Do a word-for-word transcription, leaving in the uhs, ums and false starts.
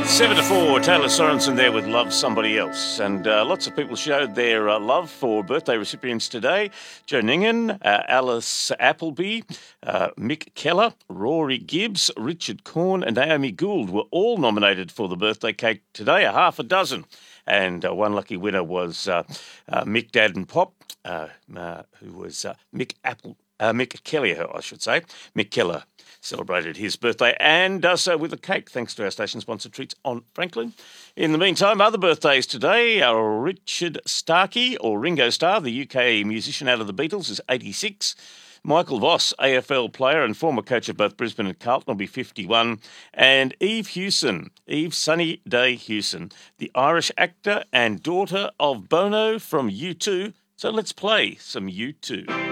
Seven to four, Taylor Sorensen there with Love Somebody Else. And uh, lots of people showed their uh, love for birthday recipients today. Joe Ningen, uh, Alice Appleby, uh, Mick Keller, Rory Gibbs, Richard Corn and Naomi Gould were all nominated for the birthday cake today, a half a dozen. And uh, one lucky winner was uh, uh, Mick Dad and Pop, uh, uh, who was uh, Mick Apple, uh, Mick Kelly, I should say, Mick Keller. Celebrated his birthday and does so with a cake, thanks to our station-sponsored Treats on Franklin. In the meantime, other birthdays today are Richard Starkey, or Ringo Starr, the U K musician out of the Beatles, is eighty-six. Michael Voss, A F L player and former coach of both Brisbane and Carlton, will be fifty-one. And Eve Hewson, Eve Sunny Day Hewson, the Irish actor and daughter of Bono from U two. So let's play some U two.